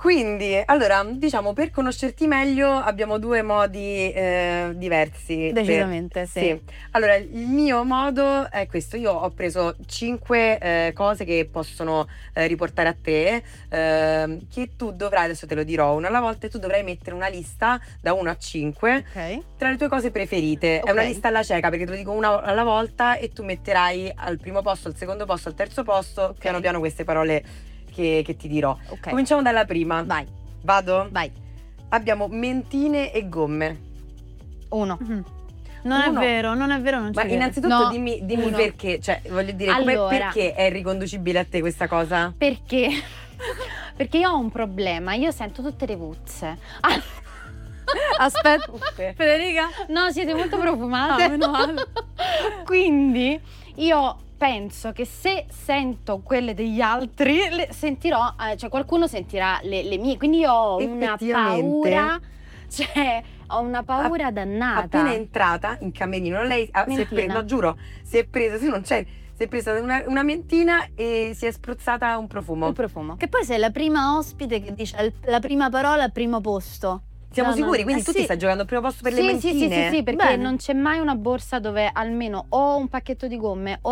Quindi, allora, diciamo, per conoscerti meglio abbiamo due modi diversi. Decisamente, sì. Allora, il mio modo è questo. Io ho preso 5 cose che possono riportare a te, che tu dovrai, adesso te lo dirò una alla volta, e tu dovrai mettere una lista da 1 a 5 Ok. tra le tue cose preferite. È una Ok. lista alla cieca, perché te lo dico una alla volta e tu metterai al primo posto, al secondo posto, al terzo posto, piano piano queste parole che ti dirò. Ok. Cominciamo dalla prima. Vai, Vado? vai. Abbiamo mentine e gomme. 1. Non è Uno. vero, non è vero, non Ma ci credo. innanzitutto No, dimmi uno. perché, cioè voglio dire, Allora. perché è riconducibile a te questa cosa? Perché? Perché io ho un problema, io sento tutte le puzze. Aspetta, Federica? No, siete molto profumate. Ah, meno male. Quindi io penso che se sento quelle degli altri, sentirò, cioè qualcuno sentirà le mie. Quindi io ho una Effettivamente. paura, cioè ho una paura dannata. Appena entrata in camerino, lei si è Mentina. presa, no, giuro, si è presa, se non c'è, si è presa una mentina e si è spruzzata un profumo. Un profumo. Che poi sei la prima ospite che dice la prima parola al primo posto. Siamo No, sicuri? no. Quindi tu ti Sì. stai giocando al primo posto per le Sì, sì, mentine? sì, perché Bene. non c'è mai una borsa dove almeno ho un pacchetto di gomme